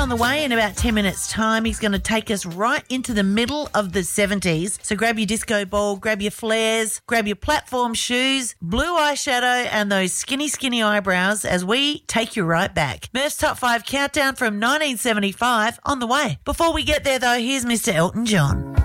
on the way in about 10 minutes' time. He's going to take us right into the middle of the 70s. So grab your disco ball, grab your flares, grab your platform shoes, blue eyeshadow and those skinny eyebrows as we take you right back. Murph's Top 5 Countdown from 1975 on the way. Before we get there, though, here's Mr. Elton John.